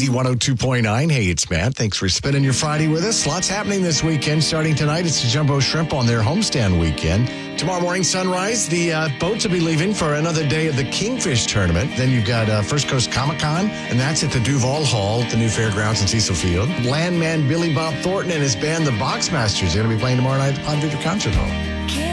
B102.9. Hey, it's Matt. Thanks for spending your Friday with us. Lots happening this weekend. Starting tonight, it's the Jumbo Shrimp on their homestand weekend. Tomorrow morning, sunrise, the boats will be leaving for another day of the Kingfish Tournament. Then you've got First Coast Comic-Con, and that's at the Duval Hall, the new fairgrounds in Cecil Field. Landman Billy Bob Thornton and his band, the Boxmasters, are going to be playing tomorrow night at the Pond Victor Concert Hall.